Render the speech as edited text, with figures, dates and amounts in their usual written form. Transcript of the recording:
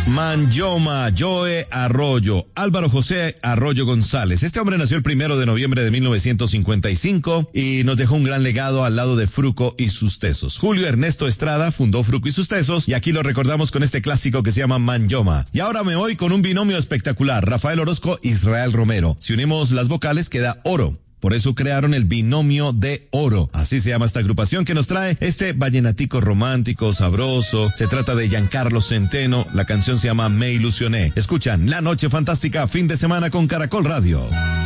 Manyoma, Joe Arroyo, Álvaro José Arroyo González. Este hombre nació el 1 de noviembre de 1955 y nos dejó un gran legado al lado de Fruco y sus tesos. Julio Ernesto Estrada fundó Fruco y sus tesos y aquí lo recordamos con este clásico que se llama Manyoma. Y ahora me voy con un binomio espectacular, Rafael Orozco, Israel Romero. Si unimos las vocales queda oro. Por eso crearon el binomio de oro. Así se llama esta agrupación que nos trae este vallenatico romántico, sabroso. Se trata de Giancarlo Centeno. La canción se llama Me Ilusioné. Escuchan La Noche Fantástica, fin de semana con Caracol Radio.